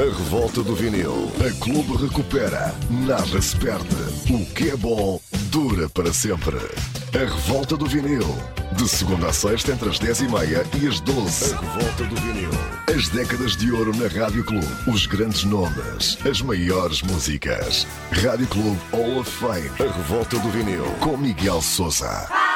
A revolta do vinil. A Clube recupera. Nada se perde. O que é bom dura para sempre. A revolta do vinil. De segunda a sexta entre as 10h30 e as 12. A revolta do vinil. As décadas de ouro na Rádio Clube. Os grandes nomes. As maiores músicas. Rádio Clube Hall of Fame. A revolta do vinil. Com Miguel Sousa.